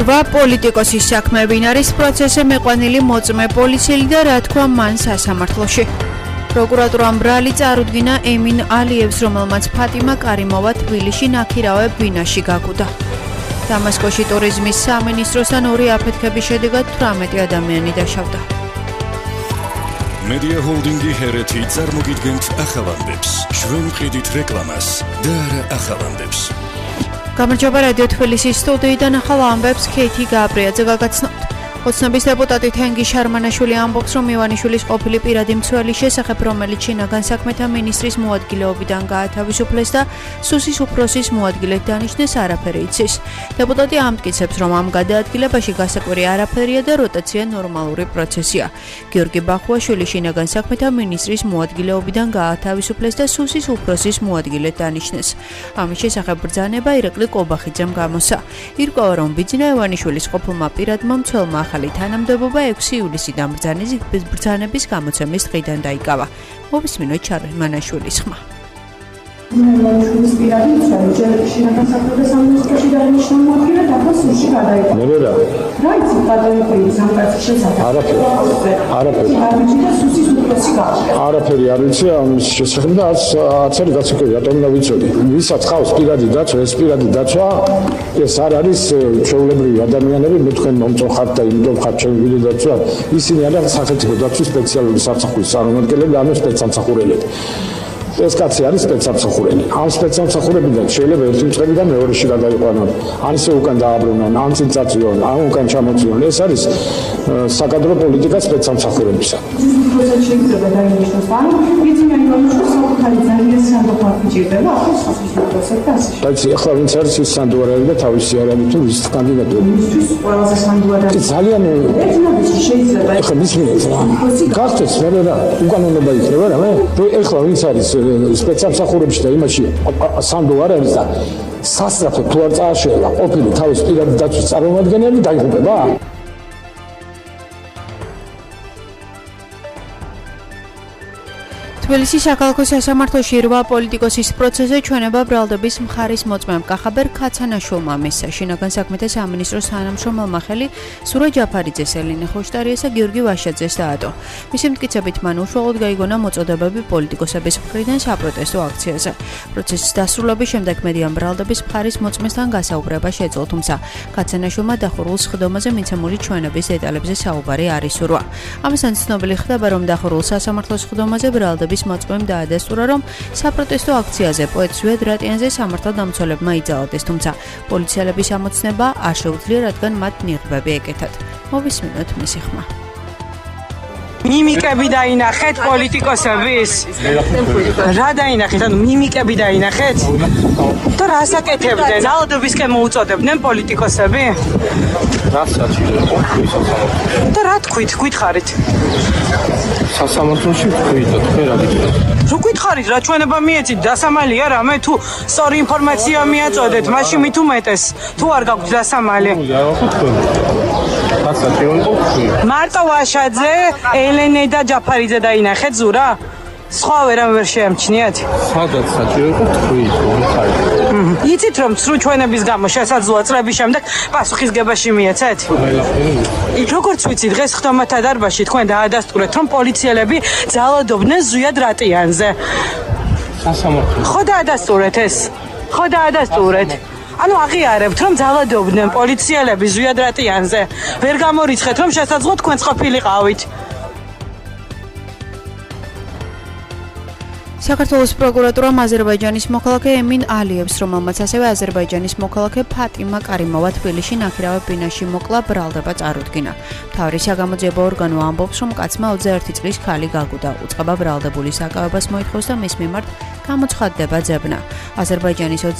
რვა პოლიტიკოსის საქმე ვინარის პროცესზე მეყვანილი მოწმე პოლიციელი და რა თქვა მან სასამართლოში. პროკურატურამ ბრალი წარუდგინა ემინ ალიევს, რომელმაც ფატიმა კარიმოვა თბილისში ნაქირავე ბინაში გაგუდა. დამასკოში ტურიზმის სამინისტროსთან ორი აფეთქების შედეგად 18 ადამიანი დაშავდა. Media Holdingi Hereti წარმოგიდგენთ ახალამდებს. ჩვენ ვყიდით რეკლამას და არა ახალამდებს. გამარჯობა რადიო თბილისის სტუდიიდან ახალ ამბებს ქეითი გააბრიაძე გაგაცნობთ. ოცნების დეპუტატი თენგი შარმანაშვილი ამბობს, რომ ივანიშვილის ყოფილი პირადი მცველის შესახებ, რომელიც შინაგან საქმეთა მინისტრის მოადგილეობიდან გაათავისუფლეს და სუსის უფროსის მოადგილედ დანიშნეს, არაფერი იცის. დეპუტატი ამტკიცებს, რომ ამ გადაადგილებაში გასაკვირი არაფერია და როტაცია ნორმალური პროცესია. გიორგი ბახუაშვილი შინაგან საქმეთა მინისტრის მოადგილეობიდან გაათავისუფლეს და სუსის უფროსის მოადგილედ დანიშნეს. ამის შესახებ ბრძანება ირაკლი კობახიძემ გამოსცა. ირკვევა, რომ ბიძინა ივანიშვილის ყოფილმა პირადმა მცველმა ახალი თანამდებობა 6 ივლისიდან ბრძანების გამოცემის დღიდან დაიკავა. მოვისმინოთ შარმანაშვილის ხმა. ივანიშვილის პირადი მცველი ჯერ შინაგან საქმეთა სამინისტროში დაინიშნა მოადგილედ, ახლა სუსში გადაიყვანა. რა იცით ბატონი სამკაცის შესახებ? არაფერი. სუსის უფროსი გააჩნია. არაფერი არ ვიცი ამის შესახებ და არც არის გასაკვირი, რატომ და ვიცოდი. ვისაც ყავს პირადი დაცვა, ეს პირადი დაცვა ეს არ არის ჩვეულებრივი ადამიანები, მე თქვენ მომწონთ ხართ და იმიტომ ხართ ჩვეულებრივი დაცვა. ისინი არიან სახელმწიფო დაცვის სპეციალური სამსახურის წარმომადგენლები, ანუ სპეცსამსახურელები. ეს კაცი არის სპეცსამსახურელი. ამ სპეცსამსახურებიდან შეიძლება ერთი მწყები და მეორეში გადაიყვანონ. ან ისე უკან დააბრუნონ, ან წინ წაწვიონ, ან უკან ჩამოწვიონ. ეს არის საკადრო პოლიტიკა სპეცსამსახურებისა. როცა შეიძლება დაინიშნოს, ანუ ბიძინა ივანიშვილის საკუთარი ძალიან სანდო გიჭირდება, ახლა სუსის უფროსად და ასე. დაიცი, ახლა ვინც არის ის სანდუარელი და თავისი არ არის თუ ვის კანდიდატური. მისთვის ყველაზე სანდუარელი. ძალიან ერთმანეთში შეიძლება ახლა მისმინეთ რა. გახდეს მე რა უკანონობა იქნება რა მე. ახლა ვინც არის სპეცსამსახურებში და იმაში სანდო არ არის და სასწრაფო თუ არ წააშელა ყოფილი თავის პირადი დაცვის წარმომადგენელი დაიღუპება. თბილისის საქალაქო სასამართლოში 8 პოლიტიკოსის პროცესზე ჩვენება ბრალდების მხარის მოწმემ კახაბერ ქაცანაშვილმა მისცა. შინაგან საქმეთა სამინისტროს თანამშრომელმა ხელი სურა ჯაფარიძეს, ელინე ხოშტარიეს და გიორგი ვაშაძეს დაადო. მისი მტკიცებით მან უშუალოდ გაიგონა მოწოდებები პოლიტიკოსების მხრიდან საპროტესტო აქციაზე. პროცესის დასრულების შემდეგ მედიამ ბრალდების მხარის მოწმესთან გასაუბრება შეძლო, თუმცა ქაცანაშვილმა დახურულ სხდომაზე მიცემული ჩვენების დეტალებზე საუბარი არ ისურვა. ამასთან ცნობილი ხდება, რომ დახურულ სასამართლოს სხდომაზე ბრალდების მოწმემ დაადასტურა, რომ საპროტესტო აქციაზე პოეტ ზვიად რატიანზე სამართალდამცველებმა იძალადეს, თუმცა პოლიციელების ამოცნება არ შეუძლია, რადგან მათ ნიღბები ეკეთათ. მოვისმინოთ მისი ხმა. მიმიკები დაინახეთ პოლიტიკოსების? რა დაინახეთ? ანუ მიმიკები დაინახეთ? და რას აკეთებდნენ? ძალადობისკენ მოუწოდებდნენ პოლიტიკოსები? რას საჭიროა? და რა თქვით? გითხარით? სასამართლოში თქვით, თქვენ რა გითხარით? რო გითხარით, რა ჩვენება მიეცით, დასამალია რამე თუ სწორი ინფორმაცია მიაწოდეთ, მაშინ მით უმეტეს. თუ არ გაგვთ დასამალი? მარტო ვაშაძე, ელენე და ჯაფარიძე დაინახეთ ზურა? სხვა ვერამ ვერ შეამჩნიათ? სადაც საჭირო იყო თქვით, გითხარით. იცით რომ სრულ ჩვენების გამო შესაძლოა წლების შემდეგ პასუხისგებაში მიეცეთ? როგორც ვიცი, დღეს ხდომათა დარბაზში თქვენ დაადასტურეთ, რომ პოლიციელები ძალადობდნენ ზვიად რატიანზე. სასამართლო. ხო დაადასტურეთ ეს? ხო დაადასტურეთ? ანუ აღიარებთ, რომ ძალადობდნენ პოლიციელები ზვიად რატიანზე. ვერ გამორიცხეთ, რომ შესაძლოა თქვენც ყოფილიყავით. საქართველოს პროკურატურამ აზერბაიჯანის მოქალაქე ემინ ალიევს, რომელმაც ასევე აზერბაიჯანის მოქალაქე ფატიმა კარიმოვა თბილისში ნაქირავე ბინაში მოკლა, ბრალდება წარუდგინა. მთავარი საგამოძიებო ორგანო ამბობს, რომ კაცმა 21 წლის ქალი გაგუდა. უწყება ბრალდებულის აკავებას მოითხოვს და მის მიმართ გამოცხადდება ძებნა. აზერბაიჯანის